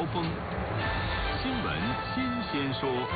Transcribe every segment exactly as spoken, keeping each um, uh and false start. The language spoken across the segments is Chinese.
锋，新闻新鲜说。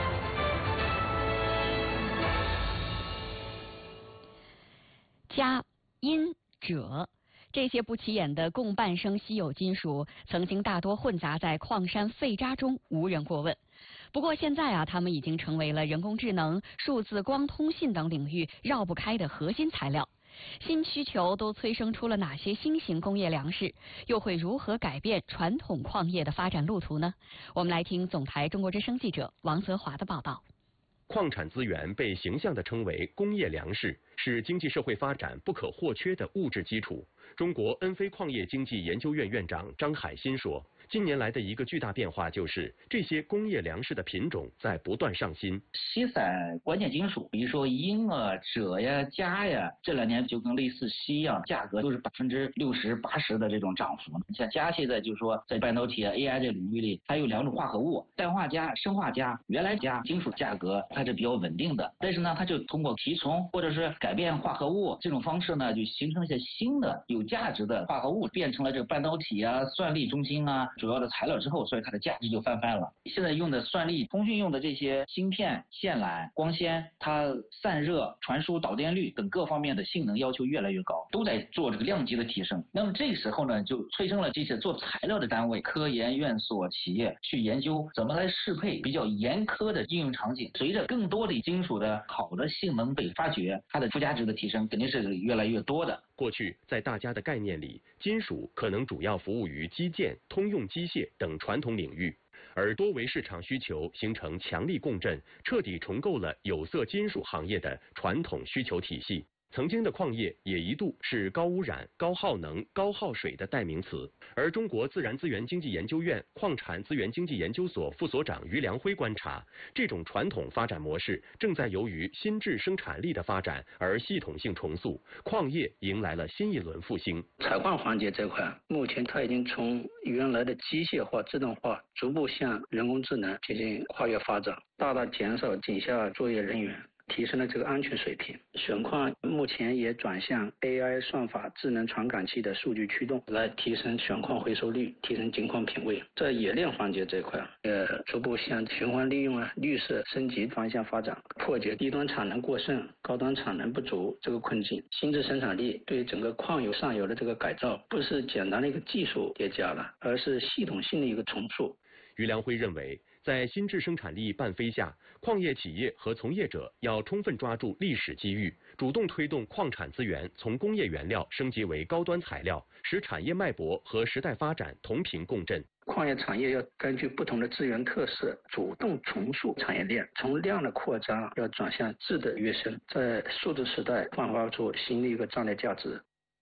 镓、铟、锗这些不起眼的共伴生稀有金属，曾经大多混杂在矿山废渣中，无人过问。不过现在啊，它们已经成为了人工智能、数字光通信等领域绕不开的核心材料。新需求都催生出了哪些新型工业粮食？又会如何改变传统矿业的发展路途呢？我们来听总台中国之声记者王泽华的报道。 矿产资源被形象地称为工业粮食，是经济社会发展不可或缺的物质基础。中国恩菲矿业经济研究院院长张海新说，近年来的一个巨大变化就是这些工业粮食的品种在不断上新。 稀散关键金属，比如说铟啊、锗呀、镓呀，这两年就跟类似锡一样，价格都是百分之六十、八十的这种涨幅。像镓现在就是说在半导体啊、A I 这领域里，它有两种化合物，氮化镓、砷化镓。原来镓金属价格它是比较稳定的，但是呢，它就通过提纯或者是改变化合物这种方式呢，就形成一些新的有价值的化合物，变成了这个半导体啊、算力中心啊主要的材料之后，所以它的价值就翻番了。现在用的算力、通讯用的这些芯片、线缆、光纤，它散热、传输、导电率等各方面的性能要求越来越高，都在做这个量级的提升。那么这个时候呢，就催生了这些做材料的单位、科研院所、企业去研究怎么来适配比较严苛的应用场景。随着更多的金属的好的性能被发掘，它的附加值的提升肯定是越来越多的。 过去在大家的概念里，金属可能主要服务于基建、通用机械等传统领域，而多维市场需求形成强力共振，彻底重构了有色金属行业的传统需求体系。曾经的矿业也一度是高污染、高耗能、高耗水的代名词，而中国自然资源经济研究院矿产资源经济研究所副所长于良辉观察，这种传统发展模式正在由于新质生产力的发展而系统性重塑，矿业迎来了新一轮复兴。 采矿环节这块，目前它已经从原来的机械化、自动化，逐步向人工智能进行跨越发展，大大减少井下作业人员，提升了这个安全水平。选矿目前也转向 A I 算法、智能传感器的数据驱动，来提升选矿回收率，提升金矿品位。在冶炼环节这块，呃，逐步向循环利用啊、绿色升级方向发展，破解低端产能过剩、高端产能不足这个困境。新质生产力对整个矿油上游的这个改造，不是简单的一个技术叠加了，而是系统性的一个重塑。 于良辉认为，在新质生产力伴飞下，矿业企业和从业者要充分抓住历史机遇，主动推动矿产资源从工业原料升级为高端材料，使产业脉搏和时代发展同频共振。 矿业产业要根据不同的资源特色，主动重塑产业链，从量的扩张要转向质的跃升，在数字时代焕发出新的一个战略价值。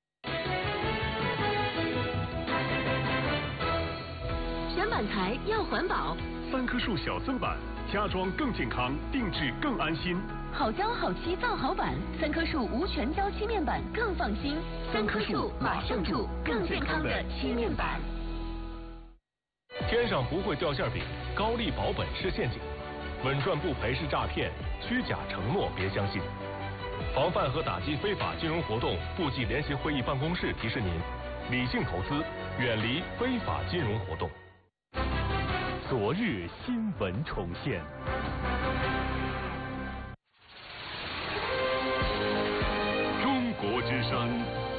选板材要环保， 三棵树小色板，家装更健康，定制更安心。 好胶好漆造好板，三棵树无全胶漆面板更放心。三棵树马上住更健康的漆面板。 天上不会掉馅饼，高利保本是陷阱，稳赚不赔是诈骗，虚假承诺别相信。防范和打击非法金融活动，部际联席会议办公室提示您：理性投资，远离非法金融活动。 昨日新闻重现。 中国之声